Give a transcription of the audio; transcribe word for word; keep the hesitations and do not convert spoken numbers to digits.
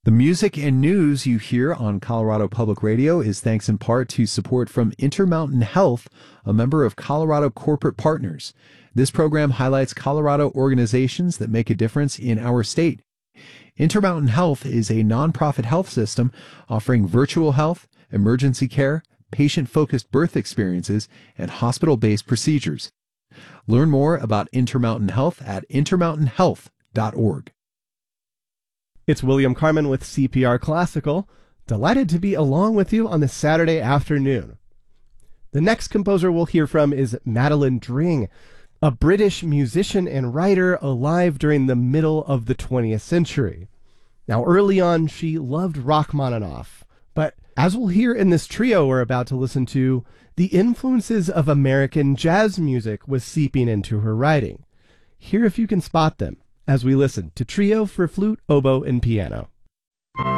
The music and news you hear on Colorado Public Radio is thanks in part to support from Intermountain Health, a member of Colorado Corporate Partners. This program highlights Colorado organizations that make a difference in our state. Intermountain Health is a nonprofit health system offering virtual health, emergency care, patient-focused birth experiences, and hospital-based procedures. Learn more about Intermountain Health at intermountain health dot org. It's William Carmen with C P R Classical. Delighted to be along with you on this Saturday afternoon. The next composer we'll hear from is Madeleine Dring, a British musician and writer alive during the middle of the twentieth century. Now, early on, she loved Rachmaninoff, but as we'll hear in this trio we're about to listen to, the influences of American jazz music was seeping into her writing. Hear if you can spot them as we listen to Trio for Flute, Oboe, and Piano.